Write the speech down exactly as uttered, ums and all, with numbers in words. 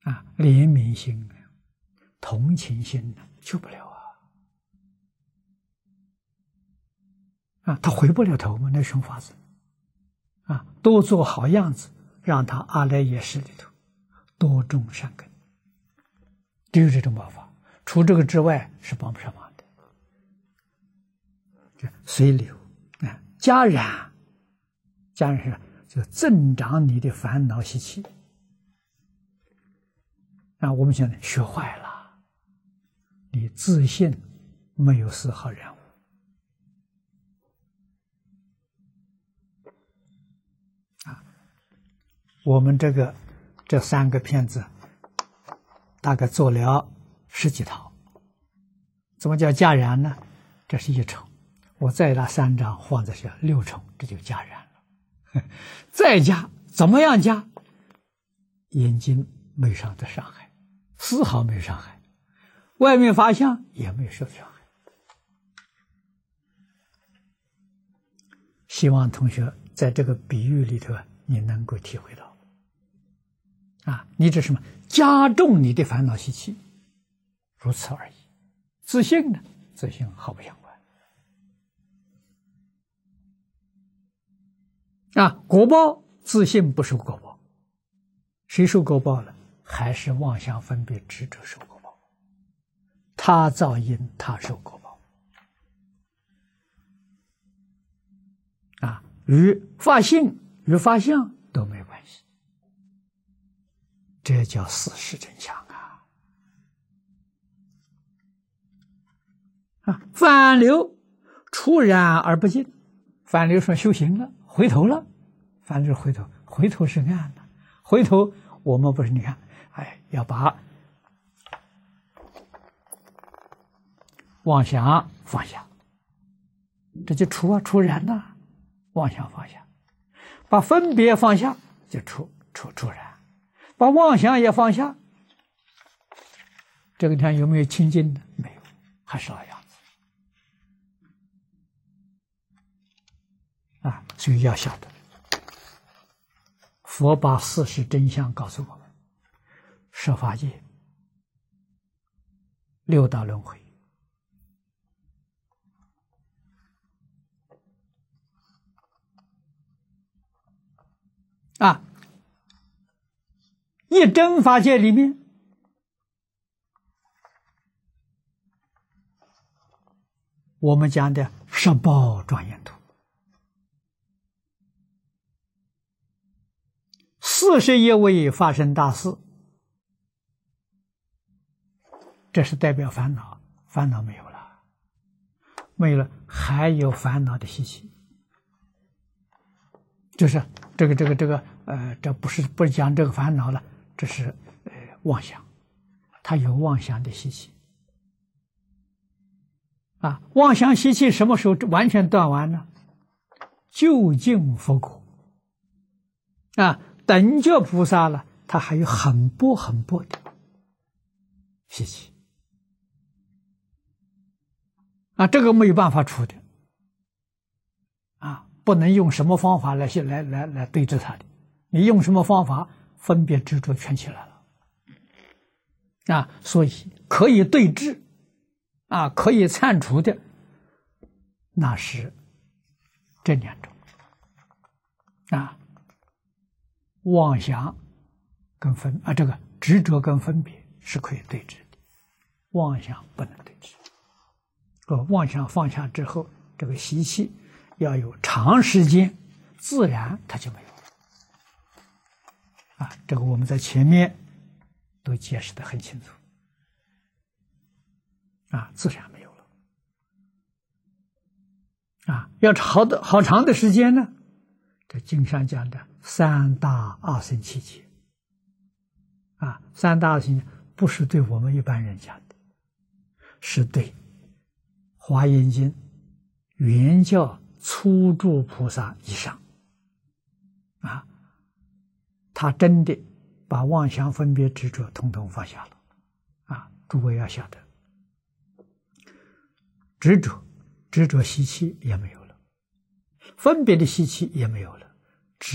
啊，怜悯心、同情心呢，救不了啊！啊，他回不了头嘛，那什么法子？啊，多做好样子，让他阿赖耶识里头多种善根，只有这种办法，除这个之外是帮不上忙的。随流啊，加染，加染是就增长你的烦恼习气。啊，我们现在学坏了，你自信没有丝毫染污。啊，我们这个这三个片子大概做了十几套。怎么叫加染呢？这是一重，我再拿三张放在这六重，这就加染了。再加，怎么样加？眼睛没受到伤害，丝毫没有伤害，外面法相也没有受伤害。希望同学在这个比喻里头你能够体会到啊，你这什么加重你的烦恼习气，如此而已。自信呢，自信毫不相关啊。果报自信不受果报，谁受果报了？还是妄想分别执着受果报，他造因，他受果报啊，与法性与法相都没有关系，这叫事实真相啊！啊，反流出染而不尽，反流说修行了，回头了，反流回头，回头是岸的，回头我们不是你看。哎，要把妄想放下，这就出啊出染呐，妄想放下，把分别放下，就出出出染，把妄想也放下，这个地方有没有清净的？没有，还是那样子啊。所以要晓得，佛把事实真相告诉我们。设法界六道轮回啊，一真法界里面我们讲的十报庄严图，四十一位发生大事，这是代表烦恼，烦恼没有了，没有了，还有烦恼的习气，就是这个这个这个呃，这不是不是讲这个烦恼了，这是呃妄想，它有妄想的习气啊。妄想习气什么时候完全断完呢？究竟佛果啊，等觉菩萨了，他还有很薄很薄的习气。啊，这个没有办法除的，啊，不能用什么方法来来来来对治它的，你用什么方法，分别执着全起来了，啊，所以可以对治，啊，可以铲除的，那是这两种，啊，妄想跟分啊，这个执着跟分别是可以对治的，妄想不能对治。呃，妄想放下之后，这个习气要有长时间，自然它就没有了。啊，这个我们在前面都解释得很清楚。啊，自然没有了。啊，要好的好长的时间呢，这经上讲的三大二圣七劫。啊，三大二圣不是对我们一般人讲的，是对华严经原教初住菩萨以上啊，他真的把妄想分别执着统统放下了啊！诸位要晓得，执着执着习气也没有了，分别的习气也没有了，